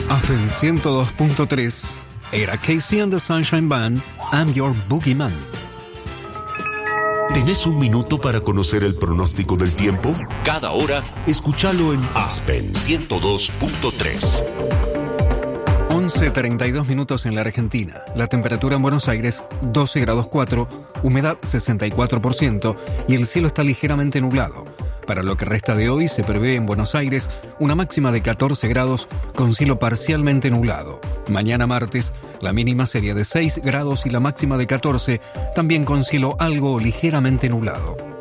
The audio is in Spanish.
Aspen 102.3 era Casey and the Sunshine Band, I'm Your Boogeyman. ¿Tenés un minuto para conocer el pronóstico del tiempo? Cada hora, escúchalo en Aspen 102.3. 11:32 minutos en la Argentina. La temperatura en Buenos Aires, 12 grados 4, humedad 64% y el cielo está ligeramente nublado. Para lo que resta de hoy se prevé en Buenos Aires una máxima de 14 grados con cielo parcialmente nublado. Mañana martes, la mínima sería de 6 grados y la máxima de 14, también con cielo algo ligeramente nublado.